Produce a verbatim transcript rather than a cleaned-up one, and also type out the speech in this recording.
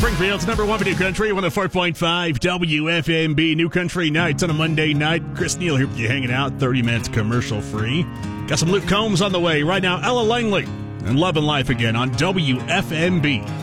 Springfield's number one for New Country, one oh four point five W F M B. New Country Nights on a Monday night. Chris Neal here with you hanging out, thirty minutes commercial free. Got some Luke Combs on the way. Right now, Ella Langley and Love and Life again on W F M B.